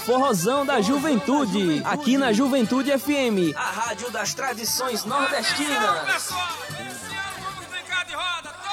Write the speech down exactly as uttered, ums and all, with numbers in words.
Forrozão da Juventude, aqui na Juventude F M, a rádio das tradições nordestinas. Pessoal, vamos brincar de roda.